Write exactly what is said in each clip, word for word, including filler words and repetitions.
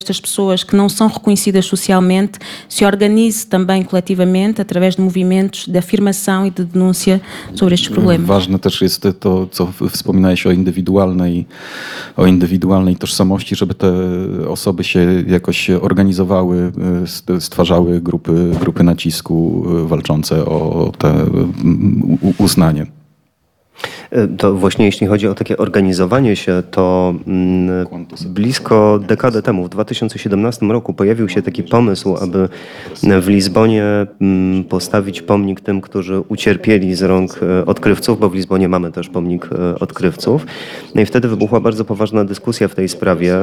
estas pessoas que não são reconhecidas socialmente se organize também coletivamente através de movimentos de afirmação e de denúncia sobre estes problemas. Ważne też jest to, co wspominałeś o indywidualnej, o indywidualnej tożsamości, żeby te osoby się jakoś organizowały, stwarzały grupy, grupy nacisku walczące o te uznanie. To właśnie jeśli chodzi o takie organizowanie się, to blisko dekadę temu, w dwa tysiące siedemnastym roku pojawił się taki pomysł, aby w Lizbonie postawić pomnik tym, którzy ucierpieli z rąk odkrywców, bo w Lizbonie mamy też pomnik odkrywców. No i wtedy wybuchła bardzo poważna dyskusja w tej sprawie.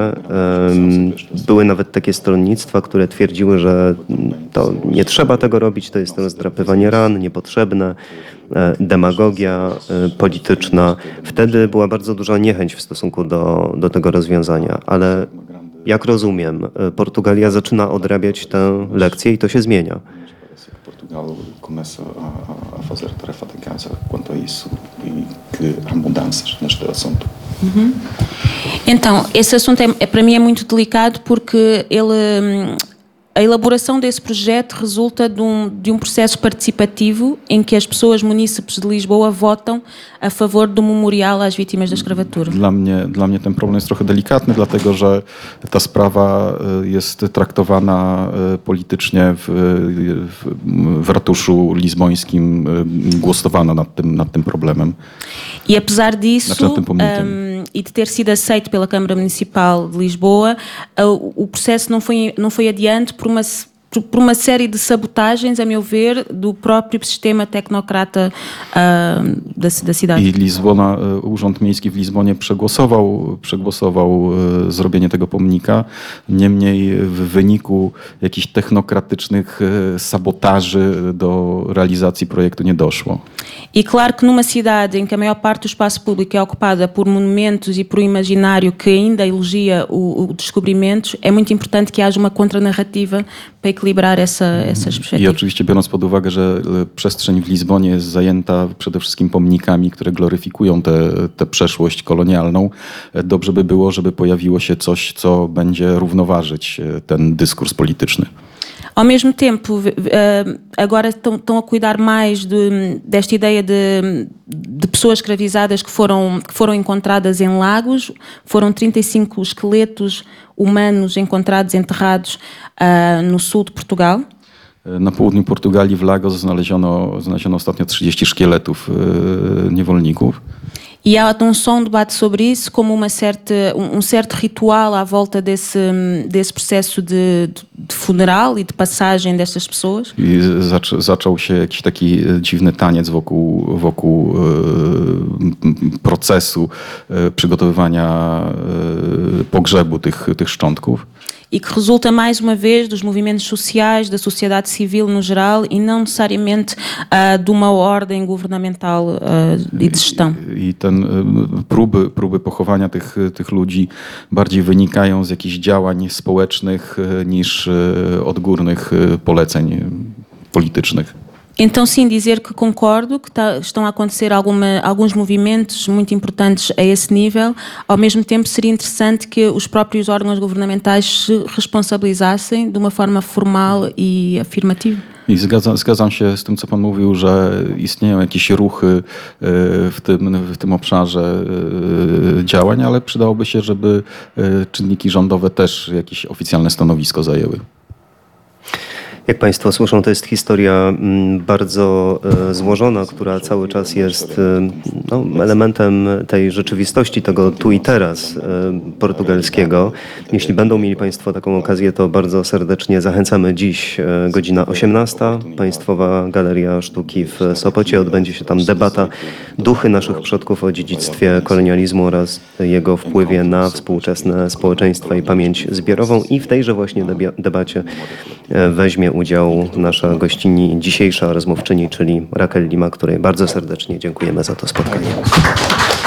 Były nawet takie stronnictwa, które twierdziły, że to nie trzeba tego robić, to jest rozdrapywanie ran, niepotrzebne, demagogia polityczna. Wtedy była bardzo duża niechęć w stosunku do, do tego rozwiązania, ale jak rozumiem, Portugalia zaczyna odrabiać tę lekcję i to się zmienia. Portugal começa a fazer a tarefa de casa quanto a isso e que há mudanças neste assunto. Uhum. Então, esse assunto é, é, para mim é muito delicado porque ele... A elaboração desse projeto resulta de um, de um processo participativo em que as pessoas munícipes de Lisboa votam a favor do memorial às vítimas da escravatura. Dla mnie, dla mnie ten problem jest trochę delikatny, dlatego że ta sprawa jest traktowana politycznie w, w, w ratuszu lizbońskim, głosowano nad tym, nad tym problemem. E apesar disso, znaczy, um, e de ter sido aceito pela Câmara Municipal de Lisboa, o processo não foi, não foi adiante por uma, por uma série de sabotagens, a meu ver, do próprio sistema tecnocrata uh, da, da cidade. I Lizbona, Urząd Miejski w Lizbonie przegłosował, przegłosował zrobienie tego pomnika. Niemniej w wyniku jakichś technokratycznych sabotaży do realizacji projektu nie doszło. E claro que numa cidade em que a maior parte do espaço público é ocupada por monumentos e por um imaginário que ainda elogia o, o descobrimentos, é muito importante que haja uma contranarrativa para equilibrar essa, essas perspectivas. I oczywiście biorąc pod uwagę, że przestrzeń w Lizbonie jest zajęta przede wszystkim pomnikami, które gloryfikują tę przeszłość kolonialną, dobrze by było, żeby pojawiło się coś, co będzie równoważyć ten dyskurs polityczny. Ao mesmo tempo, agora estão, estão a cuidar mais de, desta ideia de, de pessoas escravizadas que foram, que foram encontradas em lagos. Foram trinta e cinco esqueletos humanos encontrados, enterrados uh, no sul de Portugal. Na południu Portugalii w Lagos znaleziono, znaleziono ostatnio trzydzieści szkieletów e, niewolników. E há um só um debate sobre isso, como uma certa, um certo ritual à volta desse, desse processo de, de funeral e de passagem destas pessoas. I zac- zaczął się jakiś taki dziwny taniec wokół, wokół e, procesu e, przygotowywania e, pogrzebu tych, tych szczątków. E que resulta mais uma vez dos movimentos sociais, da sociedade civil no geral e não necessariamente uh, de uma ordem governamental uh, e de gestão. I ten próby, próby pochowania tych, tych ludzi bardziej wynikają z jakichś działań społecznych niż odgórnych poleceń politycznych. Então, sim, dizer que concordo que tá, estão a acontecer alguma, alguns movimentos muito importantes a esse nível. Ao mesmo tempo, seria interessante que os próprios órgãos governamentais se responsabilizassem de uma forma formal e afirmativa. I zgadzam, zgadzam się z tym, co pan mówił, że istnieją jakieś ruchy w tym, w tym obszarze działań, ale przydałoby się, żeby czynniki rządowe też jakieś oficjalne stanowisko zajęły. Jak Państwo słyszą, to jest historia bardzo złożona, która cały czas jest no, elementem tej rzeczywistości, tego tu i teraz portugalskiego. Jeśli będą mieli Państwo taką okazję, to bardzo serdecznie zachęcamy. Dziś godzina osiemnasta. Państwowa Galeria Sztuki w Sopocie. Odbędzie się tam debata Duchy naszych przodków o dziedzictwie kolonializmu oraz jego wpływie na współczesne społeczeństwa i pamięć zbiorową. I w tejże właśnie debacie weźmie udział nasza gościni, dzisiejsza rozmówczyni, czyli Raquel Lima, której bardzo serdecznie dziękujemy za to spotkanie.